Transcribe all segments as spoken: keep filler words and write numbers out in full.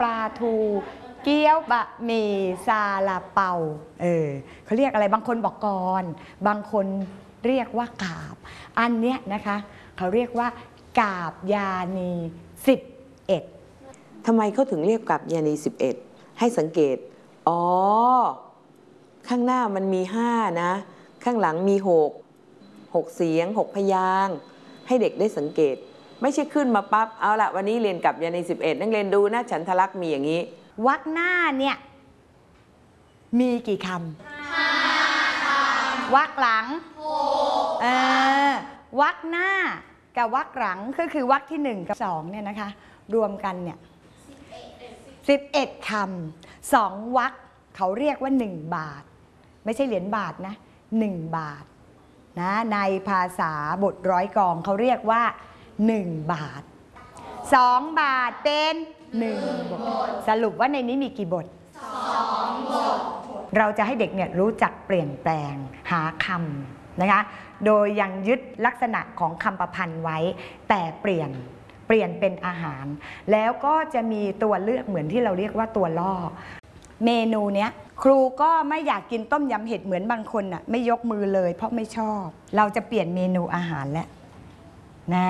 ลาทูเกี๊ยวบะหมี่ซาลาเปาเออเขาเรียกอะไรบางคนบอกกรบางคนเรียกว่ากาบอันเนี้ยนะคะเขาเรียกว่ากาบยานีสิบเอ็ดทำไมเขาถึงเรียกกาบยานีสิบเอ็ดให้สังเกตอ๋อข้างหน้ามันมีห้านะข้างหลังมีหกหกเสียงหกพยางค์ให้เด็กได้สังเกตไม่ใช่ขึ้นมาปั๊บเอาละวันนี้เรียนกาบยานีสิบเอ็ดนักเรียนดูนะฉันทลักษณ์มีอย่างนี้วรรคหน้าเนี่ยมีกี่คำห้าคำวรรคหลังหกเออวรรคหน้ากับวรรคหลังก็คือวรรคที่หนึ่งกับสองเนี่ยนะคะรวมกันเนี่ยสิบเอ็ดคำสองวรรคเขาเรียกว่าหนึ่งบาทไม่ใช่เหรียญบาทนะหนึ่งบาทนะในภาษาบทร้อยกลองเขาเรียกว่าหนึ่งบาทสองบาทเป็นหนึ่งบทสรุปว่าในนี้มีกี่บทสองบทเราจะให้เด็กเนี่ยรู้จักเปลี่ยนแปลงหาคำนะคะโดยยังยึดลักษณะของคำประพันธ์ไว้แต่เปลี่ยนเปลี่ยนเป็นอาหารแล้วก็จะมีตัวเลือกเหมือนที่เราเรียกว่าตัวล่อเมนูเนี้ยครูก็ไม่อยากกินต้มยำเห็ดเหมือนบางคนน่ะไม่ยกมือเลยเพราะไม่ชอบเราจะเปลี่ยนเมนูอาหารแล้วน่า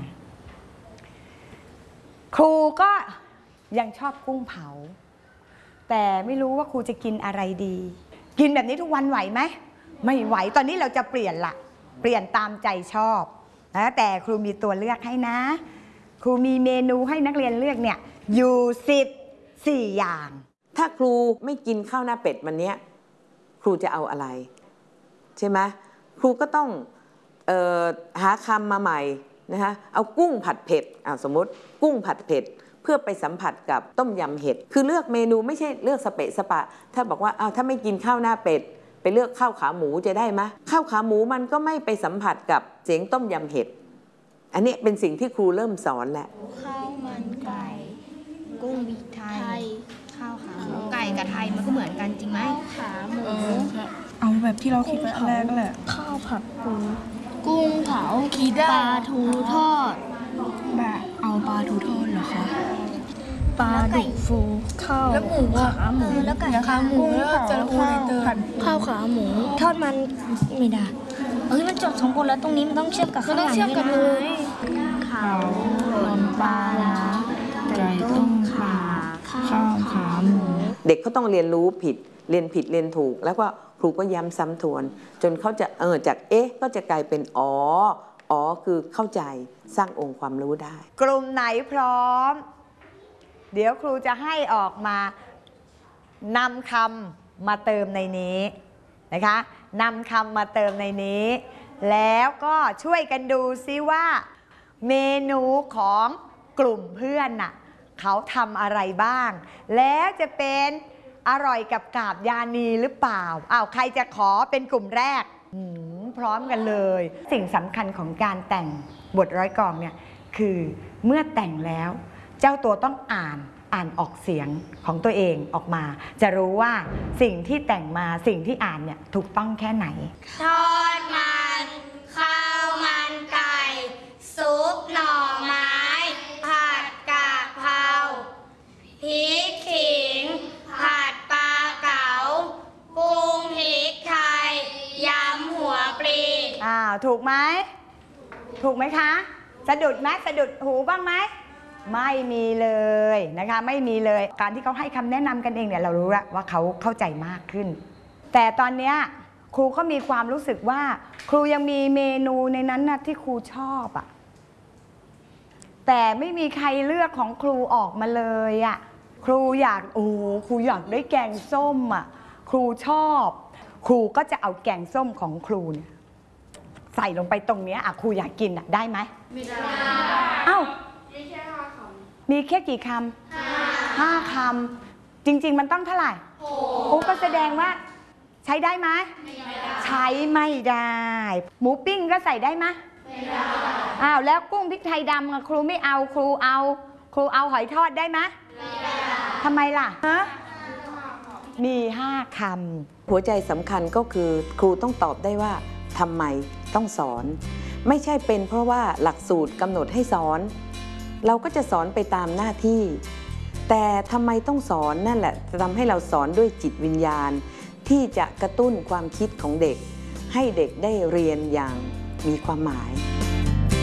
ครูก็ยังชอบกุ้งเผาแต่ไม่รู้ว่าครูจะกินอะไรดีกินแบบนี้ทุกวันไหวไหมไม่ไหวตอนนี้เราจะเปลี่ยนละเปลี่ยนตามใจชอบนะแต่ครูมีตัวเลือกให้นะครูมีเมนูให้นักเรียนเลือกเนี่ยอยู่สิบสี่อย่างถ้าครูไม่กินข้าวหน้าเป็ดวันนี้ครูจะเอาอะไรใช่ไหมครูก็ต้องเอ่อหาคำมาใหม่นะคะเอากุ้งผัดเผ็ดอ่าสมมติกุ้งผัดเผ็ดเพื่อไปสัมผัสกับต้มยำเห็ดคือเลือกเมนูไม่ใช่เลือกสเปะสปะถ้าบอกว่าอ้าวถ้าไม่กินข้าวหน้าเป็ดไปเลือกข้าวขาหมูจะได้ไหมข้าวขาหมูมันก็ไม่ไปสัมผัสกับเสียงต้มยำเห็ดอันนี้เป็นสิ่งที่ครูเริ่มสอนแหละข้าวมันไก่กุ้งพริกไทยข้าวขาหมูไก่กับไทยมันก็เหมือนกันจริงไหมขาหมูเอาแบบที่เราคิดไว้อันแรกก็แหละข้าวผัดปูกุ้งเผาปลาทูทอดแบบเอาปลาทูทอดเหรอคะปลาดุกฟูข้าวแล้วหมูขาหมูแล้วไก่ขาหมูจะข้าวข้าวขาหมูทอดมันไม่ได้เอ้ยมันจบสองคนแล้วตรงนี้มันต้องเชื่อมกับข้างหลังด้วยนะเขาหล่นปลาไก่ต้มข่าข้าวขาหมูเด็กเขาต้องเรียนรู้ผิดเรียนผิดเรียนถูกแล้วก็ครูก็ย้ำซ้ำทวนจนเขาจะเออจากเอ๊ะก็จะกลายเป็นอ๋ออ๋อคือเข้าใจสร้างองค์ความรู้ได้กลุ่มไหนพร้อมเดี๋ยวครูจะให้ออกมานำคำมาเติมในนี้นะคะนำคำมาเติมในนี้แล้วก็ช่วยกันดูซิว่าเมนูของกลุ่มเพื่อนน่ะเขาทำอะไรบ้างแล้วจะเป็นอร่อยกับกาบยานีหรือเปล่าอ้าวใครจะขอเป็นกลุ่มแรกพร้อมกันเลยสิ่งสำคัญของการแต่งบทร้อยกลองเนี่ยคือเมื่อแต่งแล้วเจ้าตัวต้องอ่านอ่านออกเสียงของตัวเองออกมาจะรู้ว่าสิ่งที่แต่งมาสิ่งที่อ่านเนี่ยถูกต้องแค่ไหนทอดมันข้าวมันไก่ซุปหน่อไม้ผัดกะเพราพริกขิงผัดปลาเก๋ากุ้งพริกไทยยำหัวปลีอ้าวถูกไหมถูกไหมคะสะดุดไหมสะดุดหูบ้างไหมไม่มีเลยนะคะไม่มีเลยการที่เขาให้คำแนะนำกันเองเนี่ยเรารู้แล้วว่าเขาเข้าใจมากขึ้นแต่ตอนนี้ครูก็มีความรู้สึกว่าครูยังมีเมนูในนั้นนะที่ครูชอบอะแต่ไม่มีใครเลือกของครูออกมาเลยอะครูอยากโอ้ครูอยากได้แกงส้มอะครูชอบครูก็จะเอาแกงส้มของครูเนี่ยใส่ลงไปตรงนี้อะครูอยากกินอะได้ไหมไม่ได้เอ้ามีแค่กี่คำห้าคำจริงๆมันต้องเท่าไหร่โอ้ก็แสดงว่าใช้ได้ไหมใช้ไม่ได้หมูปิ้งก็ใส่ได้ไหมไม่ได้อ้าวแล้วกุ้งพริกไทยดำครูไม่เอาครูเอาครูเอาหอยทอดได้ไหมไม่ได้ทำไมล่ะฮะมีห้าคำหัวใจสำคัญก็คือครูต้องตอบได้ว่าทำไมต้องสอนไม่ใช่เป็นเพราะว่าหลักสูตรกำหนดให้สอนเราก็จะสอนไปตามหน้าที่แต่ทำไมต้องสอนนั่นแหละจะทำให้เราสอนด้วยจิตวิญญาณที่จะกระตุ้นความคิดของเด็กให้เด็กได้เรียนอย่างมีความหมาย